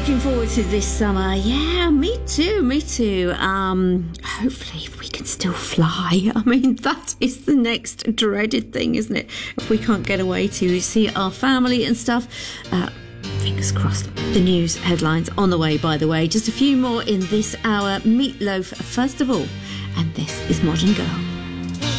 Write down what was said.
Looking forward to this summer. Yeah, me too. Hopefully if we can still fly. I mean, that is the next dreaded thing, isn't it? If we can't get away to see our family and stuff. Fingers crossed. The news headlines on the way, by the way. Just a few more in this hour. Meatloaf, first of all. And this is Modern Girl.